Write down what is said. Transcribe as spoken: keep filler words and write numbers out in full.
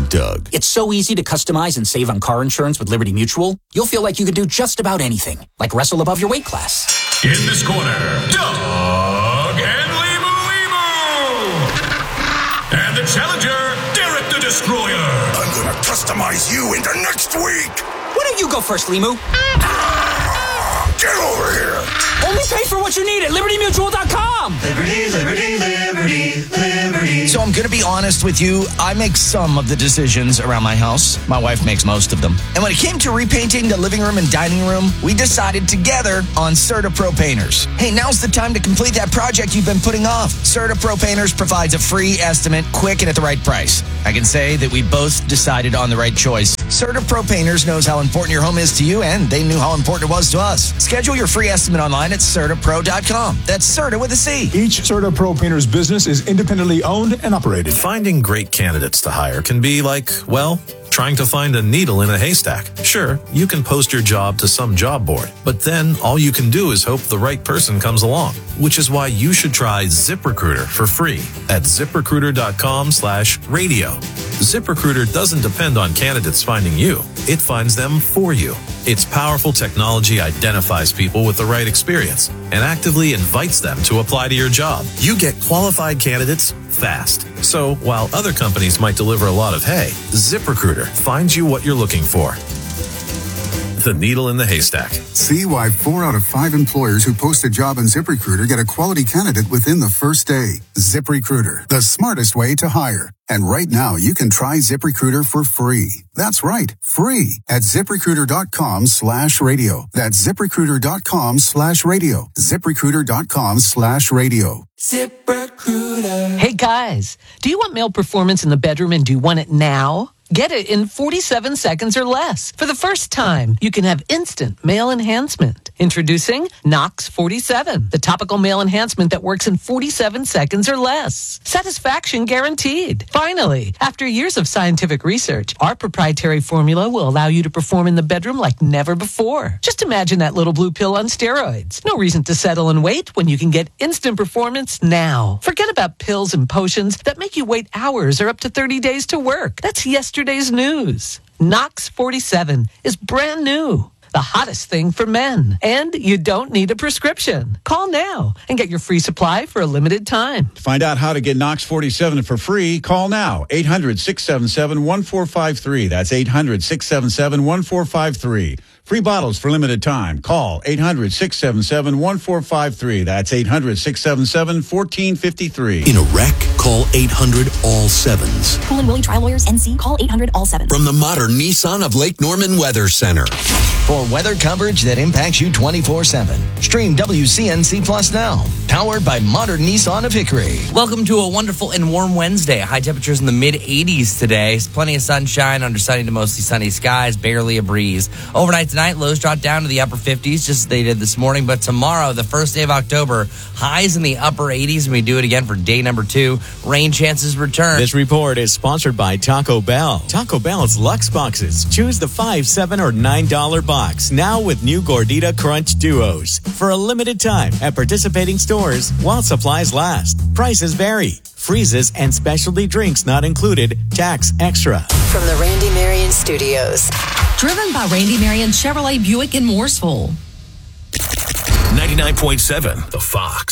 Doug. It's so easy to customize and save on car insurance with Liberty Mutual. You'll feel like you could do just about anything, like wrestle above your weight class. In this corner, Doug and Limu Limu. And the challenger, Derek the Destroyer. I'm gonna customize you into next week. Why don't you go first, Limu? Get over here. Only pay for what you need at liberty mutual dot com. Liberty, liberty, liberty, liberty. So I'm going to be honest with you. I make some of the decisions around my house. My wife makes most of them. And when it came to repainting the living room and dining room, we decided together on CertaPro Painters. Hey, now's the time to complete that project you've been putting off. CertaPro Painters provides a free estimate, quick and at the right price. I can say that we both decided on the right choice. CertaPro Painters knows how important your home is to you, and they knew how important it was to us. Schedule your free estimate online at Certa Pro dot com. That's Certa with a C. Each CertaPro Painters business is independently owned and operated. Finding great candidates to hire can be like, well, trying to find a needle in a haystack. Sure, you can post your job to some job board, but then all you can do is hope the right person comes along, which is why you should try ZipRecruiter for free at ZipRecruiter dot com slash radio. ZipRecruiter doesn't depend on candidates finding you. It finds them for you. Its powerful technology identifies people with the right experience and actively invites them to apply to your job. You get qualified candidates fast. So while other companies might deliver a lot of hay, ZipRecruiter finds you what you're looking for. The needle in the haystack. See why four out of five employers who post a job on ZipRecruiter get a quality candidate within the first day. ZipRecruiter, the smartest way to hire. And right now, you can try ZipRecruiter for free. That's right, free at ZipRecruiter dot com slash radio. That's ZipRecruiter dot com slash radio. ZipRecruiter dot com slash radio. ZipRecruiter. Hey guys, do you want male performance in the bedroom and do you want it now? Get it in forty-seven seconds or less. For the first time, you can have instant male enhancement. Introducing Nox forty-seven, the topical male enhancement that works in forty-seven seconds or less. Satisfaction guaranteed. Finally, after years of scientific research, our proprietary formula will allow you to perform in the bedroom like never before. Just imagine that little blue pill on steroids. No reason to settle and wait when you can get instant performance now. Forget about pills and potions that make you wait hours or up to thirty days to work. That's yesterday's news. Nox forty-seven is brand new. The hottest thing for men. And you don't need a prescription. Call now and get your free supply for a limited time. To find out how to get Nox forty-seven for free, call now. eight hundred, six seven seven, one four five three. That's eight hundred, six seven seven, one four five three. Free bottles for limited time. Call eight hundred, six seven seven, one four five three. That's eight hundred, six seven seven, one four five three. In a wreck, call eight hundred all sevens. Pool and Willie Trial Lawyers, N C. Call eight hundred all sevens. From the modern Nissan of Lake Norman Weather Center. For weather coverage that impacts you twenty-four seven. Stream W C N C Plus now. Powered by modern Nissan of Hickory. Welcome to a wonderful and warm Wednesday. High temperatures in the mid eighties today. Plenty of sunshine under sunny to mostly sunny skies. Barely a breeze. Overnight tonight, lows drop down to the upper fifties, just as they did this morning. But tomorrow, the first day of October, highs in the upper eighties. And we do it again for day number two. Rain chances return. This report is sponsored by Taco Bell. Taco Bell's Lux Boxes. Choose the five, seven, or nine dollar box. Now with new Gordita Crunch Duos. For a limited time at participating stores while supplies last. Prices vary. Freezes and specialty drinks not included. Tax extra. From the Randy Marion Studios. Driven by Randy Marion Chevrolet Buick in Mooresville. ninety-nine point seven, The Fox.